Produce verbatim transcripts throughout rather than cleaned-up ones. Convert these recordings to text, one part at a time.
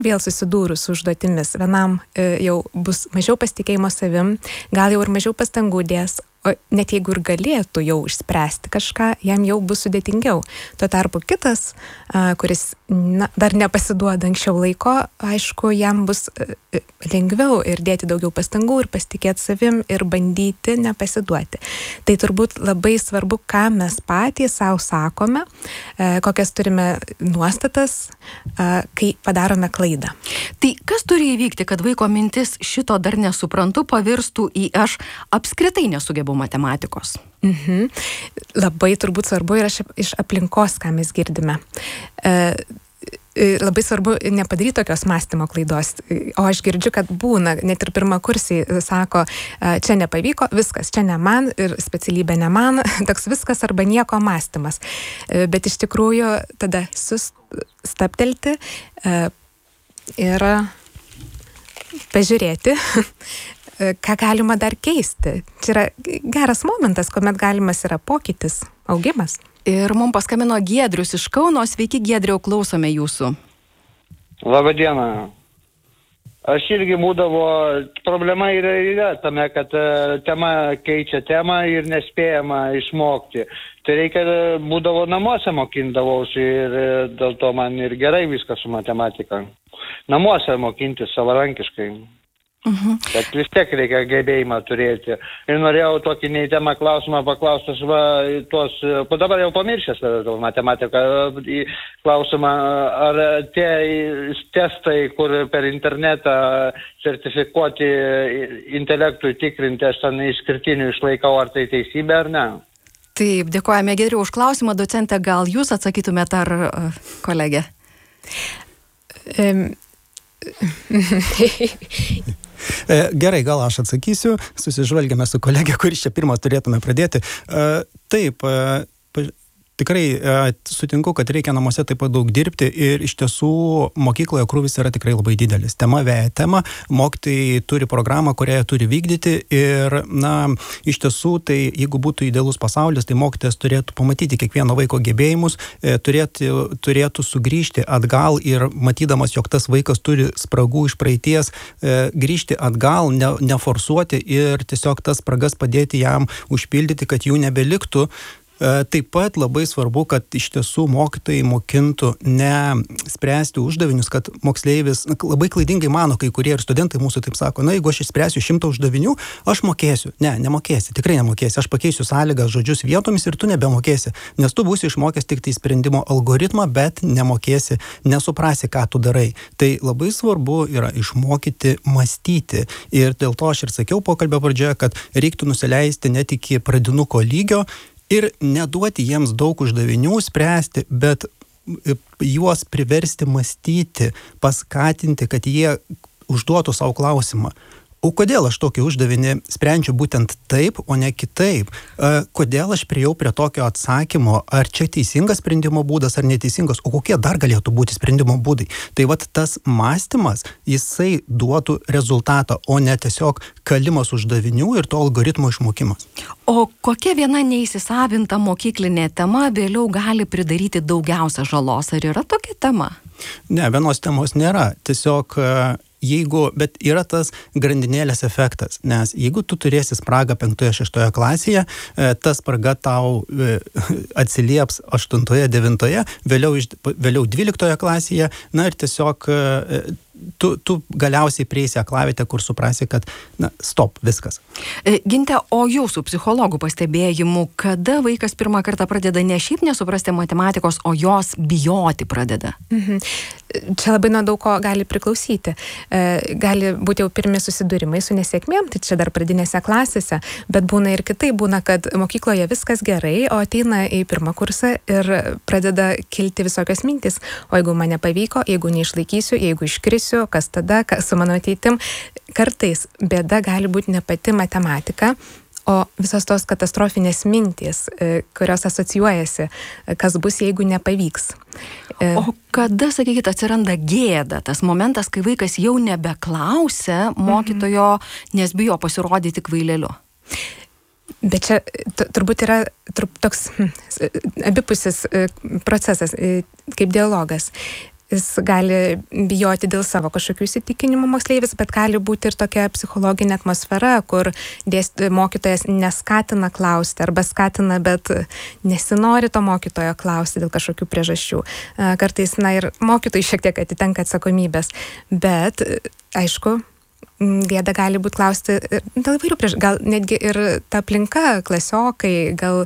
vėl susidūrus su užduotimis. Vienam e, jau bus mažiau pasitikėjimo savim, gal jau ir mažiau pastangų dės, o net jeigu ir galėtų jau išspręsti kažką, jam jau bus sudėtingiau. Tuo tarpu kitas, a, kuris na, dar nepasiduoda anksčiau laiko, aišku, jam bus a, lengviau ir dėti daugiau pastangų ir pasitikėti savim ir bandyti nepasiduoti. Tai turbūt labai svarbu, ką mes patys savo sakome, a, kokias turime nuostatas, a, kai padarome klaidą. Tai kas turi įvykti, kad vaiko mintis šito dar nesuprantu pavirstų į aš apskritai nesugebu matematikos? Mhm. Labai turbūt svarbu yra iš aplinkos, ką mes girdime. E, labai svarbu nepadaryti tokios mąstymo klaidos. O aš girdžiu, kad būna, net ir pirmakursiai sako, čia nepavyko, viskas, čia ne man ir specialybė ne man, toks viskas arba nieko mąstymas. Bet iš tikrųjų tada sustaptelti ir pažiūrėti, ką galima dar keisti. Čia yra geras momentas, kuomet galimas yra pokytis, augimas. Ir mums paskambino Giedrius iš Kauno. Sveiki, Giedriau, klausome jūsų. Labą dieną. Aš irgi būdavo, problema yra, yra tame, kad tema keičia temą ir nespėjama išmokti. Tai reikia, būdavo namuose mokindavausi ir dėl to man ir gerai viskas su matematika. Namuose mokintis savarankiškai. Mhm. Bet vis tiek reikia gebėjimą turėti. Ir norėjau tokį neįtemą klausimą paklaustas, va, tuos, po dabar jau pamiršęs matematiką, klausimą, ar tie testai, kur per internetą sertifikuoti intelektui tikrinti, aš ten išskirtinių išlaikau, ar tai teisybė ar ne? Taip, dėkojame Giedriau už klausimą. Docente, gal jūs atsakytumėte ar uh, kolegė? Um. Gerai, gal aš atsakysiu, susižvalgėme su kolegė, kuris čia pirmas turėtume pradėti. Taip, tikrai sutinku, kad reikia namuose taip pat daug dirbti ir iš tiesų mokykloje krūvis yra tikrai labai didelis. Tema veja tema, mokytojai turi programą, kurią turi vykdyti ir, na, iš tiesų, tai jeigu būtų idealus pasaulis, tai mokytojas turėtų pamatyti kiekvieno vaiko gebėjimus, turėtų, turėtų sugrįžti atgal ir matydamas, jog tas vaikas turi spragų iš praeities, grįžti atgal, ne, neforsuoti ir tiesiog tas spragas padėti jam užpildyti, kad jų nebeliktų. Taip pat labai svarbu, kad iš tiesų mokytojai mokintų ne spręsti uždavinius, kad moksleivis labai klaidingai mano, kai kurie ir studentai mūsų taip sako, na, jeigu aš išspręsiu šimtą uždavinių, aš mokėsiu. Ne, nemokėsi, tikrai nemokėsi. Aš pakeisiu sąlygas, žodžius vietomis ir tu nebemokėsi, nes tu būsi išmokęs tik tai sprendimo algoritmą, bet nemokėsi, nesuprasi, ką tu darai. Tai labai svarbu yra išmokyti mąstyti. Ir dėl to aš ir sakiau pokalbio pradžioje, kad reiktų nusileisti net iki pradinuko lygio, ir neduoti jiems daug uždavinių spręsti, bet juos priversti mąstyti, paskatinti, kad jie užduotų savo klausimą. O kodėl aš tokį uždavinį sprendžiu būtent taip, o ne kitaip? Kodėl aš priėjau prie tokio atsakymo? Ar čia teisingas sprendimo būdas, ar neteisingas? O kokie dar galėtų būti sprendimo būdai? Tai vat tas mąstymas, jisai duotų rezultatą, o ne tiesiog kalimas uždavinių ir to algoritmo išmokimas. O kokia viena neįsisavinta mokyklinė tema vėliau gali pridaryti daugiausia žalos? Ar yra tokia tema? Ne, vienos temos nėra. Tiesiog jeigu, bet yra tas grandinėlės efektas, nes jeigu tu turėsi spragą penktoje, šeštoje klasėje, ta spraga tau atsilieps aštuntoje, devintoje, vėliau, vėliau dvyliktoje klasėje, na ir tiesiog tu, tu galiausiai prieisi aklavietę, kur suprasi, kad, na, stop, viskas. Ginte, o jūsų psichologų pastebėjimų, kada vaikas pirmą kartą pradeda ne šiaip nesuprasti matematikos, o jos bijoti pradeda? Mhm. Čia labai nuo daug ko gali priklausyti. Gali būti jau pirmi susidūrimai su nesėkmėm, tai čia dar pradinėse klasėse, bet būna ir kitai, būna, kad mokykloje viskas gerai, o ateina į pirmą kursą ir pradeda kilti visokios mintis, o jeigu man nepavyko, jeigu neišlaikysiu, jeigu iškrisiu, kas tada, kas su mano ateitim. Kartais bėda gali būti ne pati matematika, o visos tos katastrofinės mintys, kurios asocijuojasi, kas bus, jeigu nepavyks. O kada, sakykit, atsiranda gėda, tas momentas, kai vaikas jau nebeklausia mokytojo, nes bijo pasirodyti kvaileliu? Bet čia t- turbūt yra trup, toks hm, abipusis procesas, kaip dialogas. jis gali bijoti dėl savo kažkokių įsitikinimų moksleivis, bet gali būti ir tokia psichologinė atmosfera, kur dėst, mokytojas neskatina klausti arba skatina, bet nesinori to mokytojo klausti dėl kažkokių priežasčių. Kartais, na ir mokytojai šiek tiek atitenka atsakomybės, bet aišku, gėda gali būti klausti dėl įvairių priežasčių, gal netgi ir ta aplinka, klasiokai, gal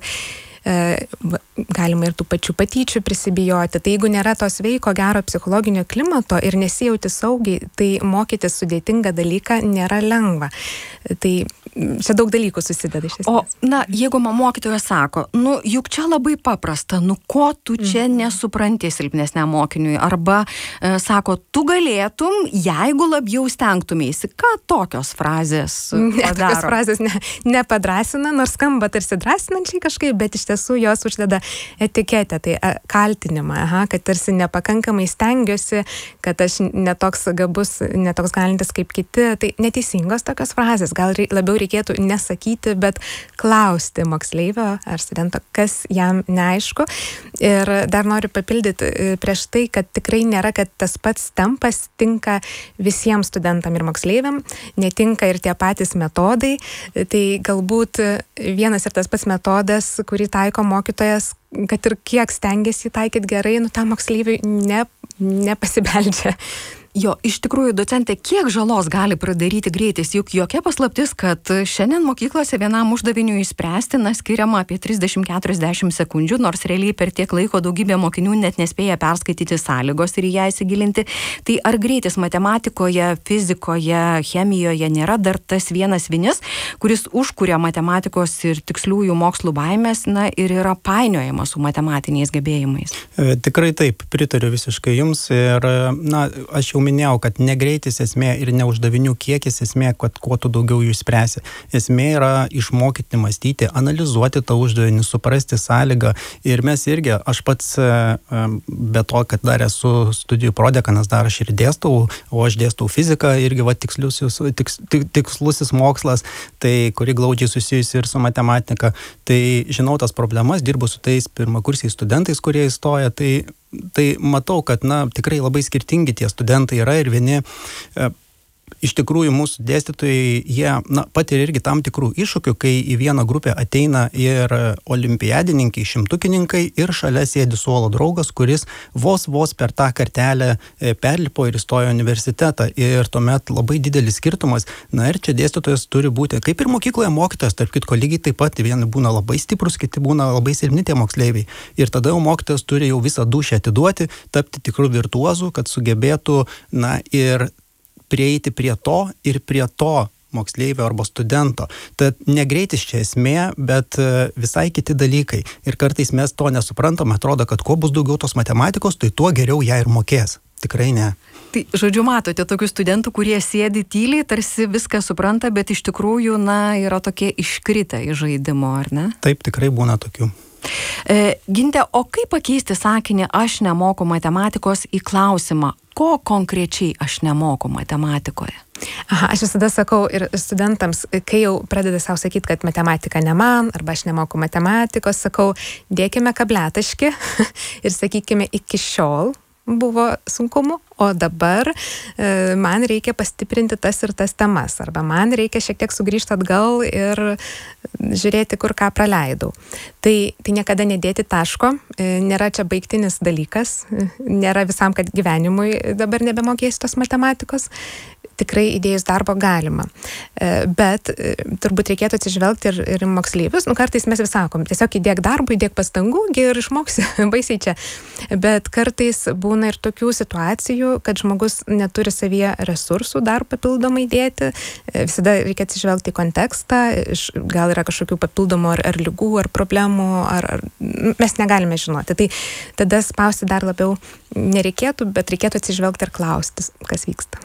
galima ir tų pačių patyčių prisibijoti. Tai jeigu nėra to sveiko, gero psichologinio klimato ir nesijauti saugiai, tai mokytis sudėtingą dalyką nėra lengva. Tai čia daug dalykų susideda iš esmės. O, na, jeigu man mokytojas sako, nu, juk čia labai paprasta, nu, ko tu čia mm. nesupranti silpnesniam mokiniui, arba e, sako, tu galėtum, jeigu labiau stengtumėsi. Ką tokios frazės ne, padaro? Tokios frazės ne, nepadrasina, nors skamba tarsi drąsinančiai kažkaip, bet iš tiesų jos uždeda etiketę, tai kaltinimą, aha, kad tarsi nepakankamai stengiuosi, kad aš netoks gabus, netoks galintis kaip kiti. Tai neteisingos tokios frazės, gal labiau reikėtų nesakyti, bet klausti moksleivio ar studento, kas jam neaišku. Ir dar noriu papildyti prieš tai, kad tikrai nėra, kad tas pats tempas tinka visiems studentam ir moksleiviam, netinka ir tie patys metodai. Tai galbūt vienas ir tas pats metodas, kurį taiko mokytojas, kad ir kiek stengiasi taikyti gerai, nu tam moksleiviui ne, nepasibeldžia. Jo, iš tikrųjų, docente, kiek žalos gali pridaryti greitis? Juk jokia paslaptis, kad šiandien mokyklose vienam uždaviniui išspręsti, na, skiriama apie trisdešimt keturiasdešimt sekundžių, nors realiai per tiek laiko daugybė mokinių net nespėja perskaityti sąlygos ir į ją įsigilinti. Tai ar greitis matematikoje, fizikoje, chemijoje nėra dar tas vienas vinis, kuris užkuria matematikos ir tiksliųjų mokslų baimės, na, ir yra painiojamas su matematiniais gebėjimais? E, tikrai taip, pritariu visiškai jums ir, na, aš jau minėjau, kad negreitis esmė ir neuždavinių kiekis esmė, kad kuo tu daugiau jų spręsi. Esmė yra išmokyti mąstyti, analizuoti tą uždavinį, suprasti sąlygą. Ir mes irgi, aš pats be to, kad dar esu studijų prodekanas, dar aš ir dėstau, o aš dėstau fiziką, irgi va tiksliusis, tiks, tikslusis mokslas, tai kuri glaudžiai susijusi ir su matematika. Tai žinau tas problemas, dirbu su tais pirmakursiais studentais, kurie įstoja, tai Tai matau, kad, na, tikrai labai skirtingi tie studentai yra ir vieni, e, iš tikrųjų mūsų dėstytojai, jie, na, patiria irgi tam tikrų iššūkių, kai į vieną grupę ateina ir olimpiadininkai, šimtukininkai ir šalia sėdi suolo draugas, kuris vos vos per tą kartelę perlipo ir įstojo į universitetą. Ir tuomet labai didelis skirtumas. Na ir čia dėstytojas turi būti, kaip ir mokykloje mokytojas, tarp kitko lygiai taip pat, vieni būna labai stiprus, kiti būna labai silpni tie moksleiviai. Ir tada jau mokytojas turi jau visą dūšią atiduoti, tapti tikrų virtuozų, kad sugebėtų, na, ir prieiti prie to ir prie to moksleivio arba studento. Tad negreitis čia esmė, bet visai kiti dalykai. Ir kartais mes to nesuprantam, atrodo, kad kuo bus daugiau tos matematikos, tai tuo geriau ją ir mokės. Tikrai ne. Tai, žodžiu, matote tokių studentų, kurie sėdi tyliai, tarsi viską supranta, bet iš tikrųjų, na, yra tokie iškritę iš žaidimo, ar ne? Taip, tikrai būna tokių. E, Ginte, o kaip pakeisti sakinį aš nemoku matematikos į klausimą, ko konkrečiai aš nemoku matematikoje? Aha, aš visada sakau ir studentams, kai jau pradeda savo sakyti, kad matematika ne man, arba aš nemoku matematikos, sakau, dėkime kabletaškį ir sakykime iki šiol buvo sunkumų, o dabar e, man reikia pastiprinti tas ir tas temas, arba man reikia šiek tiek sugrįžti atgal ir žiūrėti, kur ką praleidau. Tai, tai niekada nedėti taško, e, nėra čia baigtinis dalykas, e, nėra visam, kad gyvenimui dabar nebemokėsi tos matematikos, tikrai įdėjus darbo galima. E, bet e, turbūt reikėtų atsižvelgti ir, ir moksleivius, nu kartais mes vis sakom, tiesiog įdėk darbų, įdėk pastangų ir išmoksi, baisiai čia. Bet kartais būna ir tokių situacijų, kad žmogus neturi savyje resursų dar papildomai dėti. Visada reikia atsižvelgti į kontekstą, gal yra kažkokių papildomų ar, ar lygų, ar problemų, ar, ar mes negalime žinoti. Tai tada spausti dar labiau nereikėtų, bet reikėtų atsižvelgti ir klausti, kas vyksta.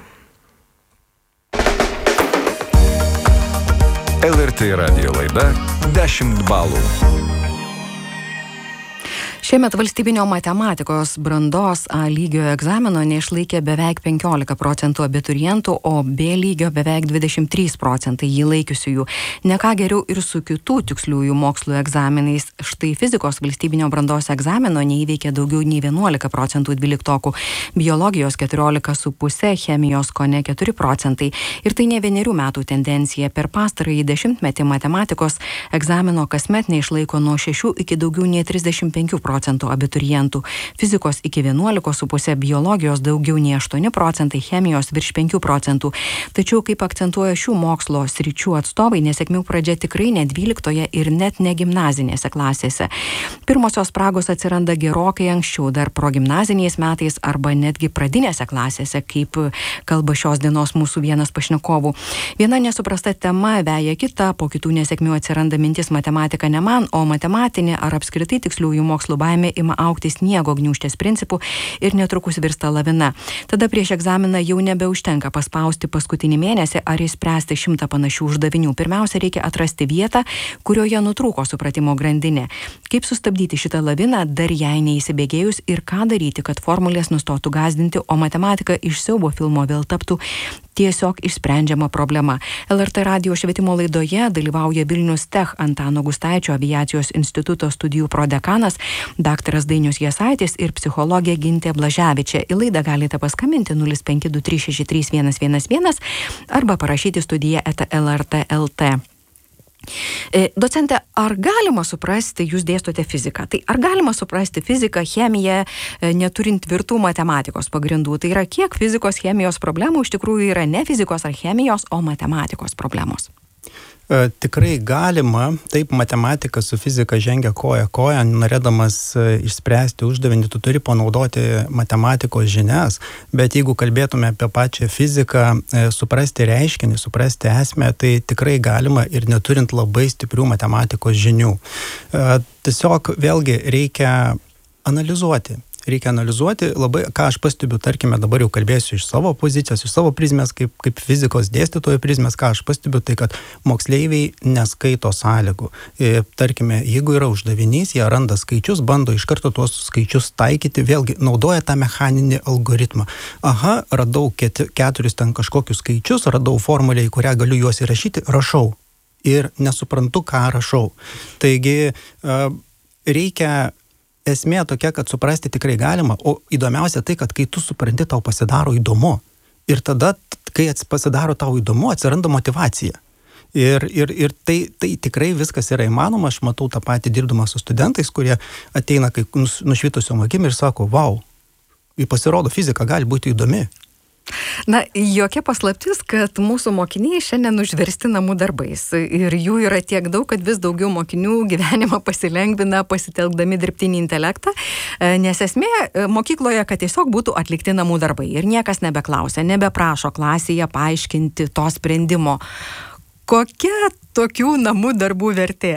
L R T radijo laida dešimt balų. Šiemet valstybinio matematikos brandos A lygio egzamino neišlaikė beveik penkiolika procentų abiturientų, o B lygio beveik dvidešimt trys procentai jį laikiusiųjų. Ne ką geriau ir su kitų tiksliųjų mokslų egzaminais. Štai fizikos valstybinio brandos egzamino neįveikė daugiau nei vienuolika procentų dvyliktokų, biologijos keturiolika su puse, chemijos kone keturi procentai. Ir tai ne vienerių metų tendencija. Per pastarąjį dešimtmetį matematikos egzamino kasmet neišlaiko nuo šešių iki daugiau nei trisdešimt penkių procentų abiturientų, fizikos iki vienuolikos su puse, biologijos daugiau nei aštuoni procentai, chemijos virš penkių procentų. Tačiau, kaip akcentuoja šių mokslo sričių atstovai, nesėkmių pradžia tikrai ne dvyliktoje ir net ne gimnazinėse klasėse. Pirmosios spragos atsiranda gerokai anksčiau, dar progimnaziniais metais arba netgi pradinėse klasėse, kaip kalba šios dienos mūsų vienas pašnekovų. Viena nesuprasta tema veja kita, po kitų nesėkmių atsiranda mintis matematika ne man, o matematinė ar apskritai tiksliųjų mokslų baimė ima augti sniego gniūžtės principų ir netrukus virsta lavina. Tada prieš egzaminą jau nebeužtenka paspausti paskutinį mėnesį ar išspręsti šimtą panašių uždavinių. Pirmiausia, reikia atrasti vietą, kurioje nutrūko supratimo grandinė. Kaip sustabdyti šitą laviną, dar jai neįsibėgėjus, ir ką daryti, kad formulės nustotų gąsdinti, o matematika iš siaubo filmo vėl taptų tiesiog išsprendžiama problema. L R T radijo švietimo laidoje dalyvauja Vilnius Tech Antano Gustaičio aviacijos instituto studijų prodekanas, daktaras Dainius Jasaitis ir psichologė Gintė Blaževičė. Į laidą galite paskambinti nulis penki du trys šeši trys vienas vienas vienas arba parašyti studiją eta L R T taškas L T. Docente, ar galima suprasti, jūs dėstote fiziką, tai ar galima suprasti fiziką, chemiją, neturint tvirtų matematikos pagrindų? Tai yra, kiek fizikos, chemijos problemų iš tikrųjų yra ne fizikos ar chemijos, o matematikos problemos? Tikrai galima, taip, matematika su fizika žengia koja koja, norėdamas išspręsti uždavinį, tu turi panaudoti matematikos žinias, bet jeigu kalbėtume apie pačią fiziką, suprasti reiškinį, suprasti esmę, tai tikrai galima ir neturint labai stiprių matematikos žinių. Tiesiog vėlgi reikia analizuoti. Reikia analizuoti labai, ką aš pastebiu, tarkime, dabar jau kalbėsiu iš savo pozicijos, iš savo prizmės, kaip, kaip fizikos dėstytojo prizmės, ką aš pastebiu, tai kad moksleiviai neskaito sąlygų. E, tarkime, jeigu yra uždavinys, jie randa skaičius, bando iš karto tuos skaičius taikyti, vėlgi naudoja tą mechaninį algoritmą. Aha, radau ket, keturis ten kažkokius skaičius, radau formulę, į kurią galiu juos įrašyti, rašau. Ir nesuprantu, ką rašau. Taigi, e, reikia esmė tokia, kad suprasti tikrai galima, o įdomiausia tai, kad kai tu supranti, tau pasidaro įdomu. Ir tada, kai pasidaro tau įdomu, atsiranda motivacija. Ir, ir, ir tai, tai tikrai viskas yra įmanoma. Aš matau tą patį dirbdama su studentais, kurie ateina kai nušvitusiom akim ir sako, vau, pasirodo, fizika gali būti įdomi. Na, jokia paslaptis, kad mūsų mokiniai šiandien užversti namų darbais ir jų yra tiek daug, kad vis daugiau mokinių gyvenimą pasilengvina pasitelkdami dirbtinį intelektą, nes esmė mokykloje, kad tiesiog būtų atlikti namų darbai ir niekas nebeklausia, nebeprašo klasėje paaiškinti to sprendimo. Kokia tokių namų darbų vertė?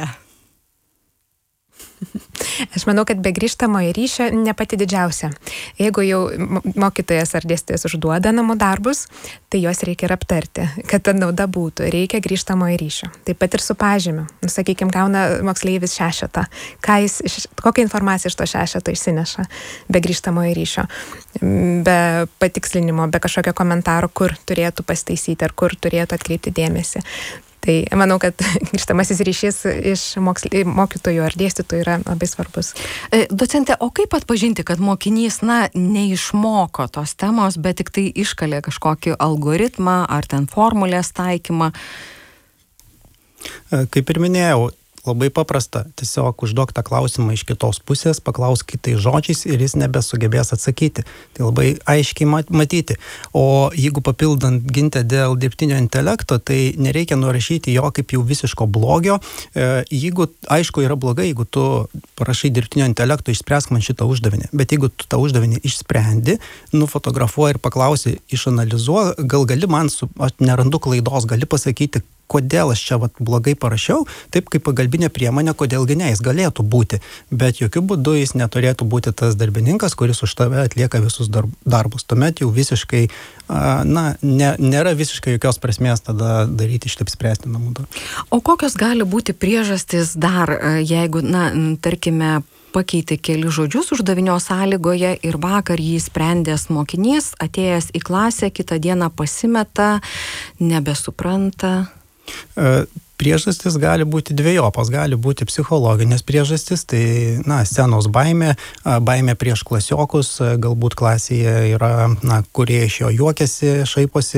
Aš manau, kad be grįžtamojo ryšio ne pati didžiausia. Jeigu jau mokytojas ar dėstytojas užduoda namų darbus, tai juos reikia ir aptarti, kad ta nauda būtų. Reikia grįžtamojo ryšio. Taip pat ir su pažymiu. Nu, sakykime, gauna moksleivis šešetą. Ką jis, kokią informaciją iš to šešeto išsineša be grįžtamojo ryšio, be patikslinimo, be kažkokio komentaro, kur turėtų pasitaisyti ar kur turėtų atkreipti dėmesį. Tai manau, kad grįžtamasis ryšys iš moksl... mokytojų ar dėstytojų yra labai svarbus. Docente, o kaip atpažinti, kad mokinys, na, neišmoko tos temos, bet tik tai iškalė kažkokį algoritmą ar ten formulės taikymą? Kaip ir minėjau, labai paprasta. Tiesiog užduok tą klausimą iš kitos pusės, paklausk kitais žodžiais ir jis nebesugebės atsakyti. Tai labai aiškiai matyti. O jeigu papildant Gintę dėl dirbtinio intelekto, tai nereikia nurašyti jo kaip jau visiško blogio. Jeigu, aišku, yra blogai, jeigu tu parašai dirbtinio intelekto, išspręsk man šitą uždavinį. Bet jeigu tu tą uždavinį išsprendi, nufotografuoji ir paklausi, išanalizuoji, gal gali man, su, aš nerandu klaidos, gali pasakyti, kodėl aš čia vat, blogai parašiau, taip kaip pagalbinė priemonė, kodėlgi ne, jis galėtų būti, bet jokių būdų jis neturėtų būti tas darbininkas, kuris už tave atlieka visus darbus. Tuomet jau visiškai, na, ne, nėra visiškai jokios prasmės tada daryti šitaip spręsti namų darbus. O kokios gali būti priežastys dar, jeigu, na, tarkime, pakeitė keli žodžius uždavinio sąlygoje ir vakar jį sprendęs mokinys, atėjęs į klasę, kitą dieną pasimeta, nebesupranta. Priežastis gali būti dviejopos, gali būti psichologinės priežastis, tai, na, scenos baimė, baimė prieš klasiokus, galbūt klasėje yra, na, kurie iš jo juokiasi, šaiposi,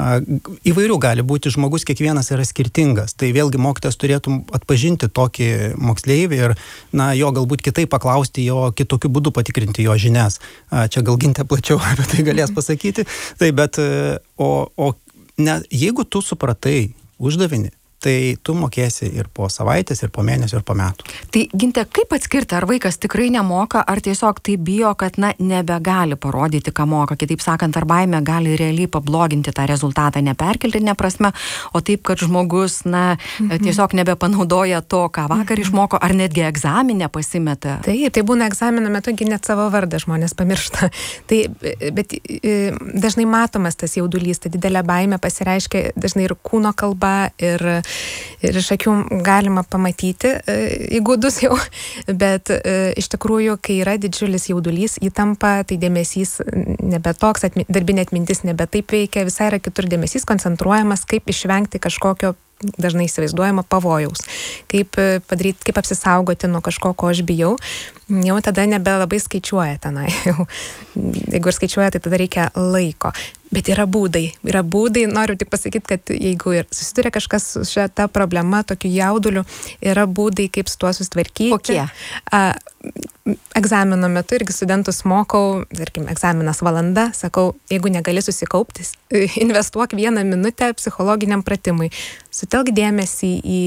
įvairių gali būti, žmogus kiekvienas yra skirtingas, tai vėlgi mokytojas turėtų atpažinti tokį moksleivį ir, na, jo galbūt kitaip paklausti, jo kitokiu būdu patikrinti jo žinias. Čia gal Gintė plačiau apie tai galės pasakyti, tai bet, o, o ne, jeigu tu supratai uždavinį, tai tu mokėsi ir po savaitės, ir po mėnesio, ir po metų. Tai, Ginte, kaip atskirti, ar vaikas tikrai nemoka, ar tiesiog tai bijo, kad, na, nebegali parodyti, ką moka. Kitaip sakant, ar baimė gali realiai pabloginti tą rezultatą, neperkeltinė prasme, o taip, kad žmogus, na, mhm. tiesiog nebepanaudoja to, ką vakar mhm. išmoko, ar netgi egzaminę pasimeta. Taip, tai būna egzamino metu, net savo vardą žmonės pamiršta. Tai, bet dažnai matomas tas jaudulys, tai didelė baimė pasireiškia dažnai ir kūno kalba, ir ir iš akių galima pamatyti įgudus jau, bet iš tikrųjų, kai yra didžiulis jaudulys, įtampa, tai dėmesys nebe toks, atmi, darbinė atmintis nebe taip veikia, visai yra kitur dėmesys koncentruojamas, kaip išvengti kažkokio dažnai įsivaizduojama pavojaus, kaip padaryti, kaip apsisaugoti nuo kažko, ko aš bijau, jau tada nebelabai skaičiuoja tenai. Jeigu ir skaičiuoja, tai tada reikia laiko. Bet yra būdai, yra būdai, noriu tik pasakyti, kad jeigu ir susiduria kažkas su šita problema, tokiu jauduliu, yra būdai, kaip su tuo susitvarkyti. Kokie? A, egzamino metu irgi studentus mokau, tarkim, egzaminas valanda, sakau, jeigu negali susikaupti, investuok vieną minutę psichologiniam pratimui, sutelk dėmesį į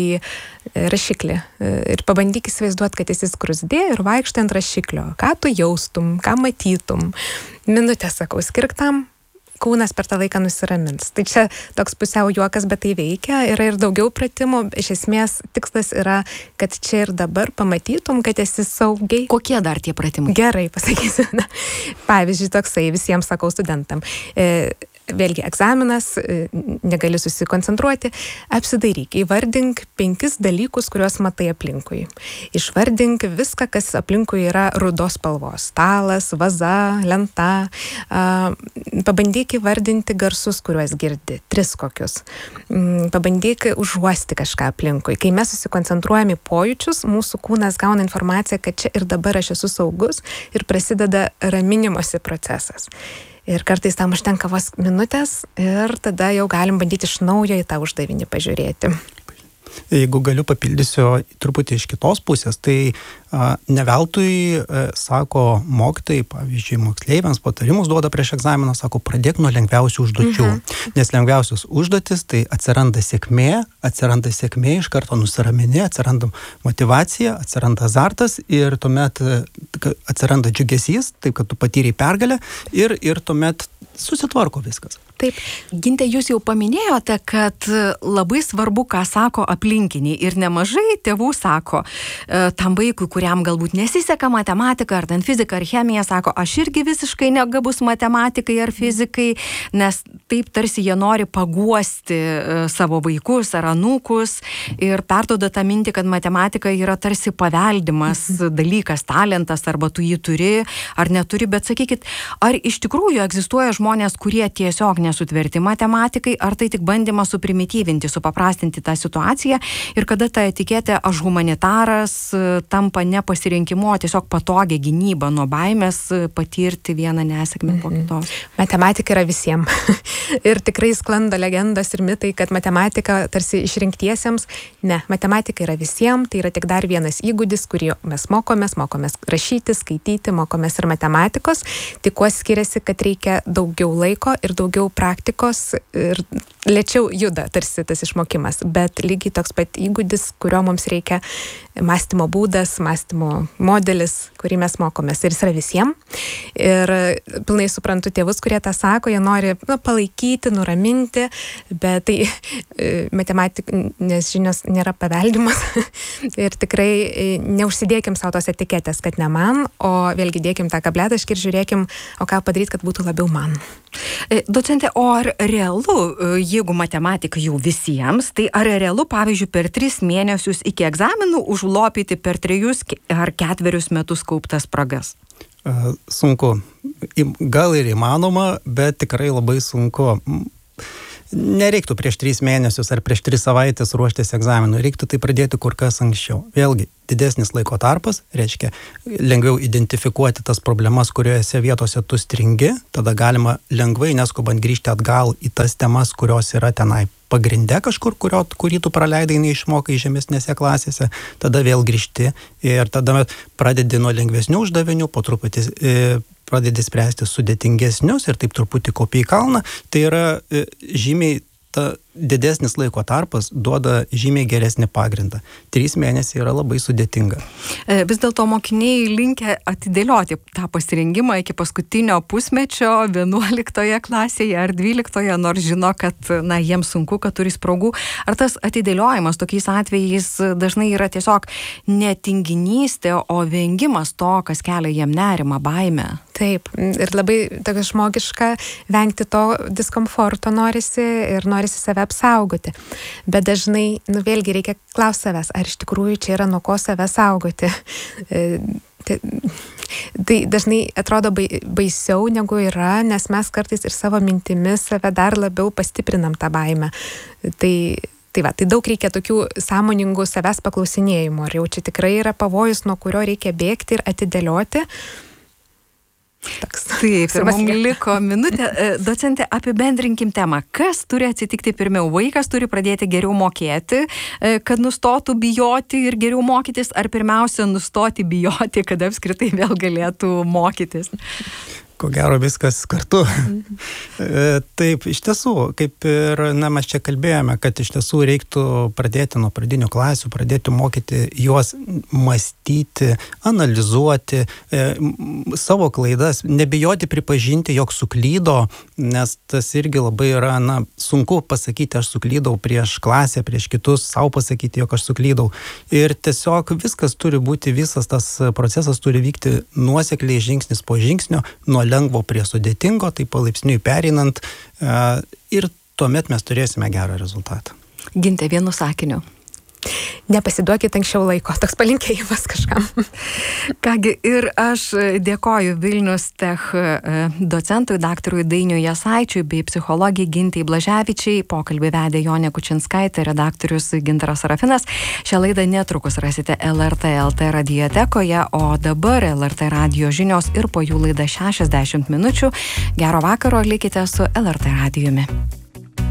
rašiklį ir pabandyk įsivaizduoti, kad esi skruzdė ir vaikštai ant rašiklio, ką tu jaustum, ką matytum. Minutę, sakau, skirk tam, kūnas per tą laiką nusiramins. Tai čia toks pusiau juokas, bet tai veikia. Yra ir daugiau pratimų. Iš esmės tikslas yra, kad čia ir dabar pamatytum, kad esi saugiai. Kokie dar tie pratimai? Gerai, pasakysiu. Na, pavyzdžiui, toksai visiems sakau studentam. E, Vėlgi, egzaminas, negali susikoncentruoti, apsidairyk, įvardink penkis dalykus, kuriuos matai aplinkui. Išvardink viską, kas aplinkui yra rudos spalvos. Stalas, vaza, lenta. Pabandyk įvardinti garsus, kuriuos girdi. Tris kokius. Pabandyk užuosti kažką aplinkui. Kai mes susikoncentruojame į pojūčius, mūsų kūnas gauna informaciją, kad čia ir dabar aš esu saugus ir prasideda raminimosi procesas. Ir kartais tam užtenka vos minutės ir tada jau galim bandyti iš naujo į tą uždavinį pažiūrėti. Jeigu galiu papildysiu truputį iš kitos pusės, tai a, ne veltui a, sako mokytojai, pavyzdžiui, moksleiviams patarimus duoda prieš egzaminą, sako, pradėk nuo lengviausių užduočių. Mhm. Nes lengviausios užduotis, tai atsiranda sėkmė, atsiranda sėkmė, iš karto nusiramini, atsiranda motyvacija, atsiranda azartas ir tuomet atsiranda džiugesys, taip kad tu patyrei pergalę ir, ir tuomet susitvarko viskas. Taip, Ginte, jūs jau paminėjote, kad labai svarbu, ką sako aplinkiniai ir nemažai tėvų sako tam vaikui, kuriam galbūt nesiseka matematika, ar ten fizika, ar chemija, sako, aš irgi visiškai negabus matematikai ar fizikai, nes taip tarsi jie nori paguosti savo vaikus ar anūkus ir perduoda tą mintį, kad matematika yra tarsi paveldimas dalykas, talentas, arba tu jį turi ar neturi, bet sakykit, ar iš tikrųjų egzistuoja žmonės, kurie tiesiog nesutverti matematikai, ar tai tik bandymas suprimityvinti, supaprastinti tą situaciją ir kada ta etiketė aš humanitaras tampa ne pasirinkimu, o tiesiog patogia gynyba nuo baimės patirti vieną nesėkmę po kitos. Matematika yra visiems. Ir tikrai sklando legendos ir mitai, kad matematika tarsi išrinktiesiems. Ne, matematika yra visiems, tai yra tik dar vienas įgūdis, kurį mes mokomės, mokomės rašyti, skaityti, mokomės ir matematikos. Tik kuo skiriasi, kad reikia daugiau laiko ir daugiau praktikos ir lėčiau juda tarsi tas išmokimas, bet lygiai toks pat įgūdis, kurio mums reikia, mąstymo būdas, mąstymo modelis, kurį mes mokomės ir jis yra visiems. Ir pilnai suprantu tėvus, kurie tą sako, jie nori nu, palaikyti, nuraminti, bet tai e, matematinės žinios nėra paveldimas ir tikrai neužsidėkim savo tos etiketės, kad ne man, o vėlgi dėkim tą kabletaškį ir žiūrėkim, o ką padaryti, kad būtų labiau man. Docentė, Docente, o ar realu, jeigu matematika jau visiems, tai ar realu, pavyzdžiui, per tris mėnesius iki egzaminų užlopyti per trejus ar ketverius metus kauptas spragas? Sunku. Gal ir įmanoma, bet tikrai labai sunku. Nereiktų prieš tris mėnesius ar prieš tris savaitės ruoštis egzaminui, reiktų tai pradėti kur kas anksčiau. Vėlgi, didesnis laiko tarpas, reiškia lengviau identifikuoti tas problemas, kuriuose vietose tu stringi, tada galima lengvai, neskubant grįžti atgal į tas temas, kurios yra tenai pagrinde kažkur, kurio, kurį tu praleidai, neišmokai žemesnėse klasėse, tada vėl grįžti ir tada pradedi nuo lengvesnių uždavinių, po truputį e, pradedi spręsti sudėtingesnius ir taip truputį kopi į kalną. Tai yra e, žymiai ta didesnis laiko tarpas duoda žymiai geresnį pagrindą. Trys mėnesiai yra labai sudėtinga. Vis dėlto mokiniai linkę atidėlioti tą pasirengimą iki paskutinio pusmečio vienuoliktoje klasėje ar dvyliktoje, nors žino, kad na, jiems sunku, kad turi spragų. Ar tas atidėliojimas tokiais atvejais dažnai yra tiesiog ne tinginystė, o vengimas to, kas kelia jiem nerimą, baimę? Taip, ir labai tokia žmogiška vengti to diskomforto norisi ir norisi save apsaugoti. Bet dažnai, nu vėlgi reikia klausti savęs, ar iš tikrųjų čia yra nuo ko save saugoti. Tai, tai dažnai atrodo baisiau negu yra, nes mes kartais ir savo mintimis save dar labiau pastiprinam tą baimę. Tai Tai va, tai daug reikia tokių sąmoningų savęs paklausinėjimų, ar jau čia tikrai yra pavojus, nuo kurio reikia bėgti ir atidėlioti. Toks. Taip, ir mums liko minutė. Docente, apibendrinkim temą. Kas turi atsitikti pirmiau? Vaikas turi pradėti geriau mokėti, kad nustotų bijoti ir geriau mokytis, ar pirmiausia nustoti bijoti, kad apskritai vėl galėtų mokytis? Ko gero viskas kartu. Mhm. Taip, iš tiesų, kaip ir na, mes čia kalbėjome, kad iš tiesų reiktų pradėti nuo pradinių klasių, pradėti mokyti juos mąstyti, analizuoti e, savo klaidas, nebijoti pripažinti, jog suklydo, nes tas irgi labai yra, na, sunku pasakyti, aš suklydau prieš klasę, prieš kitus, savo pasakyti, jog aš suklydau. Ir tiesiog viskas turi būti, visas tas procesas turi vykti nuosekliai žingsnis po žingsnio, nuo lengvo prie sudėtingo, tai palaipsniui pereinant ir tuomet mes turėsime gerą rezultatą. Ginte, vienu sakiniu. Nepasiduokit anksčiau laiko, toks palinkėjimas kažkam. Kągi, ir aš dėkoju Vilnius Tech docentui, daktarui Dainiui Jasaičiui bei psichologijai Gintei Blaževičiai. Pokalbį vedė Jonė Kučinskaitė, redaktorius Gintaras Sarafinas. Šią laidą netrukus rasite L R T L T radiotekoje, o dabar L R T radijo žinios ir po jų laida šešiasdešimt minučių. Gero vakaro, likite su L R T radijumi.